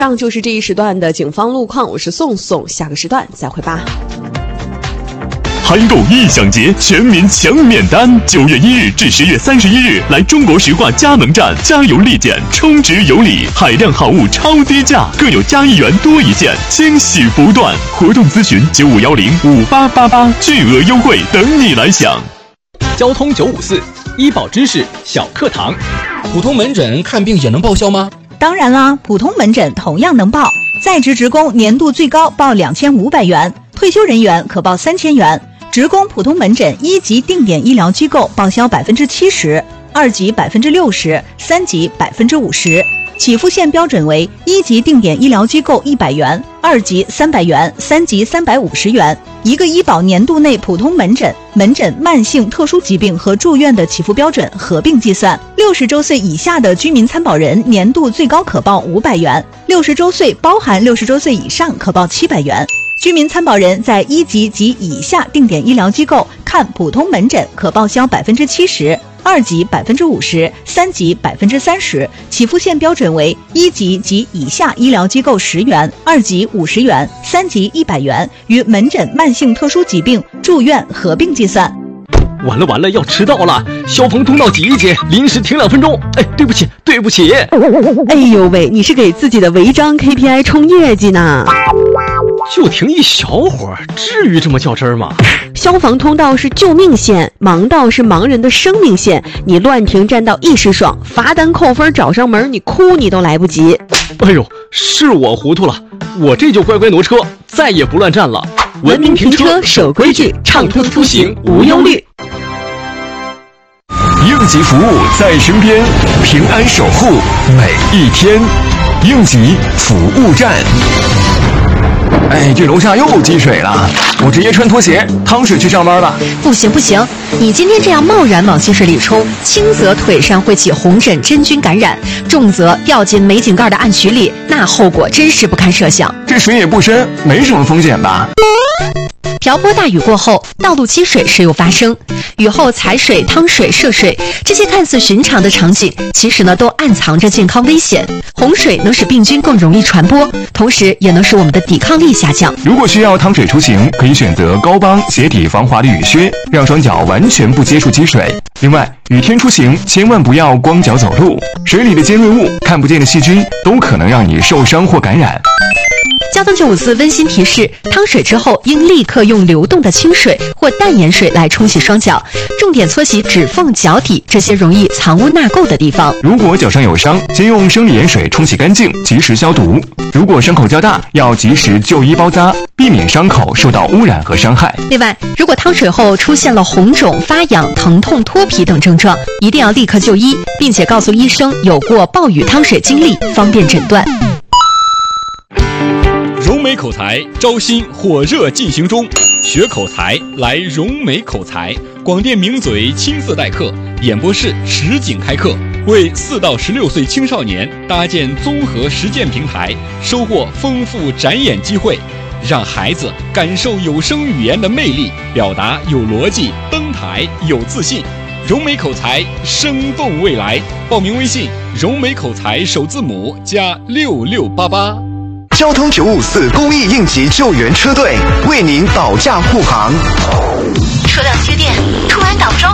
上就是这一时段的警方路况，我是宋宋，下个时段再会吧。 韩购异享节，全民抢免单，9月1日至10月31日，来中国石化佳能站加油立减，充值有礼，海量好物超低价，更有加1元多一件，惊喜不断。活动咨询95105888，巨额优惠等你来享。 交通954，医保知识小课堂。 普通门诊看病也能报销吗？ 当然啦，普通门诊同样能报。在职职工年度最高报2500元，退休人员可报3000元。职工普通门诊1级定点医疗机构报销70%， 2级60%， 3级50%。起付线标准为1级定点医疗机构100元，2级300元，3级350元。一个医保年度内普通门诊、慢性特殊疾病和住院的起付标准合并计算。60周岁以下的居民参保人年度最高可报500元，60周岁包含60周岁以上可报700元。居民参保人在1级及以下定点医疗机构看普通门诊可报销70%。2级50%， 3级30%，起付线标准为1级及以下医疗机构10元，2级50元，3级100元，与门诊慢性特殊疾病住院合并计算。 完了，要迟到了！消防通道挤一挤，临时停2分钟。哎，对不起。 哎呦喂，你是给自己的违章 KPI 冲业绩呢？ 就停一小会儿，至于这么较真吗？ 消防通道是救命线，盲道是盲人的生命线，你乱停占道一时爽，罚单扣分找上门，你哭你都来不及。 哎呦，是我糊涂了，我这就乖乖挪车，再也不乱站了。 文明停车守规矩，畅通出行无忧虑。 应急服务在身边，平安守护每一天。应急服务站。 哎，这楼下又积水了，我直接穿拖鞋趟水去上班了。 不行，你今天这样贸然往积水里冲，轻则腿上会起红疹真菌感染，重则掉进煤井盖的暗渠里，那后果真是不堪设想。 这水也不深，没什么风险吧？ 瓢泼大雨过后，道路积水时有发生，雨后踩水、趟水、涉水，这些看似寻常的场景，其实呢都暗藏着健康危险。洪水能使病菌更容易传播，同时也能使我们的抵抗力下降。 如果需要趟水出行，可以选择高帮鞋底防滑的雨靴，让双脚完全不接触积水。另外，雨天出行千万不要光脚走路，水里的尖锐物、看不见的细菌都可能让你受伤或感染。 交通954温馨提示：趟水之后应立刻用流动的清水或淡盐水来冲洗双脚，重点搓洗指缝、脚底这些容易藏污纳垢的地方。 如果脚上有伤，先用生理盐水冲洗干净，及时消毒。如果伤口较大，要及时就医包扎，避免伤口受到污染和伤害。 另外，如果趟水后出现了红肿、发痒、疼痛、脱皮等症状，一定要立刻就医，并且告诉医生有过暴雨趟水经历，方便诊断。 融美口才招新火热进行中，学口才来融美口才，广电名嘴亲自代课，演播室实景开课，为4到16岁青少年搭建综合实践平台，收获丰富展演机会，让孩子感受有声语言的魅力，表达有逻辑，登台有自信。融美口才生动未来，报名微信融美口才首字母加6688。 交通954公益应急救援车队为您保驾护航。 车辆接电，突然挡住。